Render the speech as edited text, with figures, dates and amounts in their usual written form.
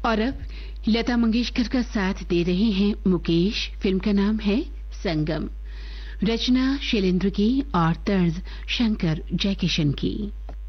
और अब लता मंगेशकर का साथ दे रहे हैं मुकेश। फिल्म का नाम है संगम। रचना शैलेंद्र की और तर्ज शंकर जयकिशन की।